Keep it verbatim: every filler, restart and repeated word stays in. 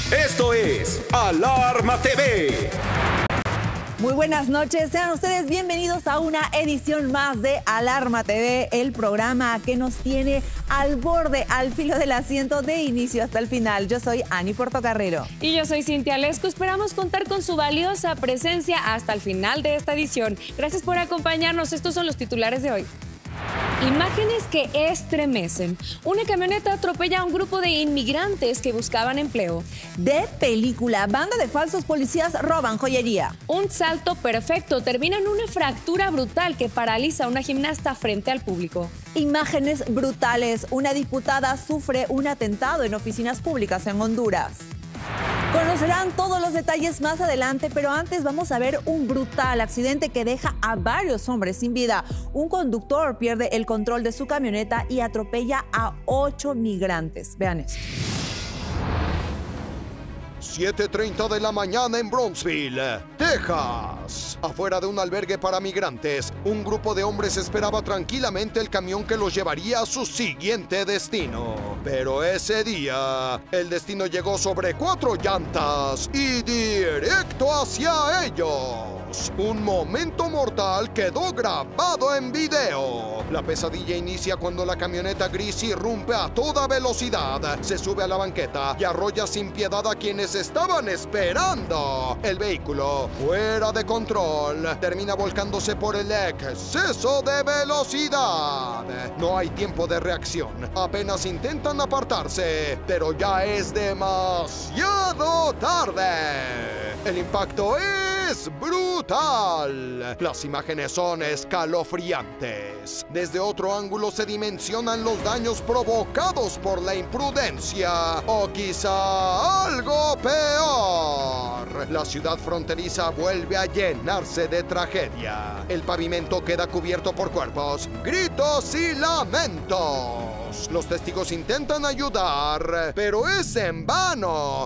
Esto es Alarma T V. Muy buenas noches, sean ustedes bienvenidos a una edición más de Alarma T V, el programa que nos tiene al borde, al filo del asiento de inicio hasta el final. Yo soy Ani Portocarrero. Y yo soy Cintia Lesco. Esperamos contar con su valiosa presencia hasta el final de esta edición. Gracias por acompañarnos. Estos son los titulares de hoy. Imágenes que estremecen. Una camioneta atropella a un grupo de inmigrantes que buscaban empleo. De película, banda de falsos policías roban joyería. Un salto perfecto termina en una fractura brutal que paraliza a una gimnasta frente al público. Imágenes brutales. Una diputada sufre un atentado en oficinas públicas en Honduras. Conocerán todos los detalles más adelante, pero antes vamos a ver un brutal accidente que deja a varios hombres sin vida. Un conductor pierde el control de su camioneta y atropella a ocho migrantes. Vean esto. siete treinta de la mañana en Brownsville, Texas. Afuera de un albergue para migrantes, un grupo de hombres esperaba tranquilamente el camión que los llevaría a su siguiente destino. Pero ese día, el destino llegó sobre cuatro llantas y directo hacia ellos. Un momento mortal quedó grabado en video. La pesadilla inicia cuando la camioneta gris irrumpe a toda velocidad, se sube a la banqueta y arrolla sin piedad a quienes estaban esperando. El vehículo, fuera de control, termina volcándose por el exceso de velocidad. No hay tiempo de reacción. Apenas intentan apartarse, pero ya es demasiado tarde. El impacto es brutal. Las imágenes son escalofriantes. Desde otro ángulo se dimensionan los daños provocados por la imprudencia o quizá algo peor. La ciudad fronteriza vuelve a llenarse de tragedia. El pavimento queda cubierto por cuerpos, gritos y lamentos. Los testigos intentan ayudar, pero es en vano.